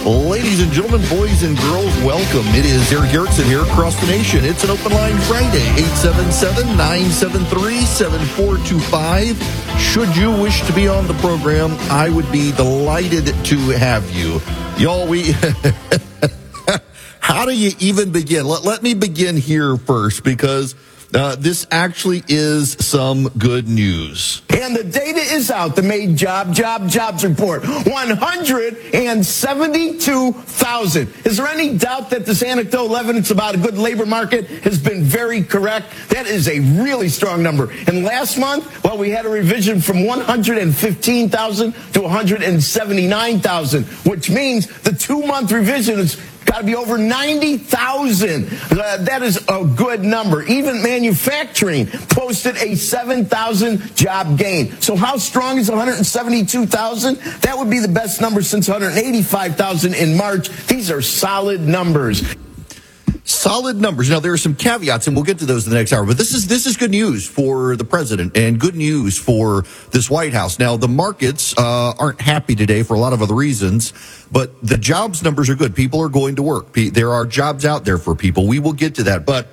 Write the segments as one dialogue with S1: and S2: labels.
S1: Ladies and gentlemen, boys and girls, welcome. It is Eric Erickson here across the nation. It's an Open Line Friday, 877-973-7425. Should you wish to be on the program, I would be delighted to have you. Y'all, how do you even begin? Let me begin here first, because this actually is some good news.
S2: And the data is out, the May jobs report, 172,000. Is there any doubt that this anecdotal evidence about a good labor market has been very correct? That is a really strong number. And last month, well, we had a revision from 115,000 to 179,000, which means the 2-month revision is got to be over 90,000. That is a good number. Even manufacturing posted a 7,000 job gain. So how strong is 172,000? That would be the best number since 185,000 in March. These are solid numbers.
S1: Solid numbers. Now, there are some caveats, and we'll get to those in the next hour. But this is good news for the president and good news for this White House. Now, the markets aren't happy today for a lot of other reasons, but the jobs numbers are good. People are going to work. There are jobs out there for people. We will get to that. But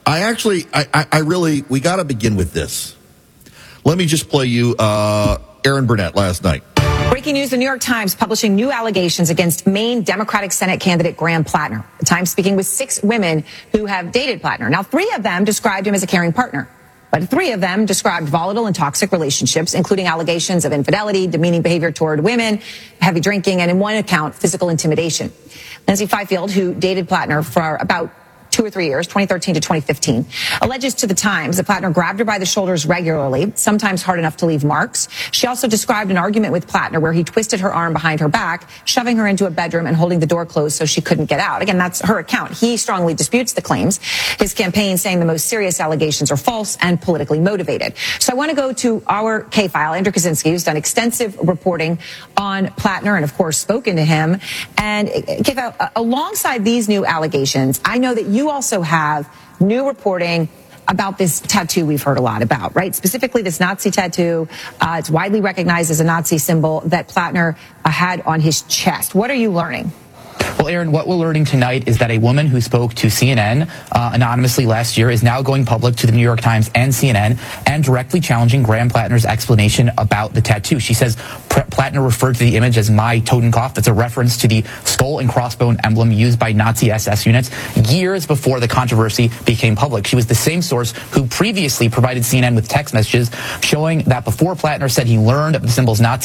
S1: we got to begin with this. Let me just play you Erin Burnett last night.
S3: Breaking news, the New York Times publishing new allegations against Maine Democratic Senate candidate Graham Plattner. The Times speaking with 6 women who have dated Plattner. Now, 3 of them described him as a caring partner, but 3 of them described volatile and toxic relationships, including allegations of infidelity, demeaning behavior toward women, heavy drinking, and in one account, physical intimidation. Lindsay Fifield, who dated Plattner for about 2 or 3 years, 2013 to 2015, alleges to the Times that Plattner grabbed her by the shoulders regularly, sometimes hard enough to leave marks. She also described an argument with Plattner where he twisted her arm behind her back, shoving her into a bedroom and holding the door closed so she couldn't get out. Again, that's her account. He strongly disputes the claims. His campaign saying the most serious allegations are false and politically motivated. So I want to go to our K-File, Andrew Kaczynski, who's done extensive reporting on Plattner and, of course, spoken to him. And K-File, alongside these new allegations, I know that you also have new reporting about this tattoo we've heard a lot about, right? Specifically this Nazi tattoo. It's widely recognized as a Nazi symbol that Plattner had on his chest. What are you learning?
S4: Well, Aaron, what we're learning tonight is that a woman who spoke to CNN anonymously last year is now going public to the New York Times and CNN and directly challenging Graham Plattner's explanation about the tattoo. She says Plattner referred to the image as my Totenkopf. That's a reference to the skull and crossbone emblem used by Nazi SS units years before the controversy became public. She was the same source who previously provided CNN with text messages showing that before Plattner said he learned of the symbol's Nazi